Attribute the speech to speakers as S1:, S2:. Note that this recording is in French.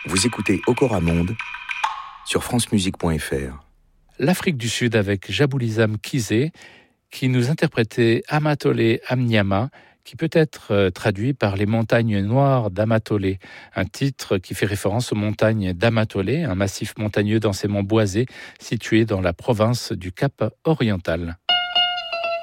S1: Vous écoutez Okora Monde sur francemusique.fr.
S2: L'Afrique du Sud avec Jabulizam Kizé qui nous interprétait Amatole Amnyama, qui peut être traduit par les montagnes noires d'Amatole, un titre qui fait référence aux montagnes d'Amatole, un massif montagneux densément boisé situé dans la province du Cap oriental.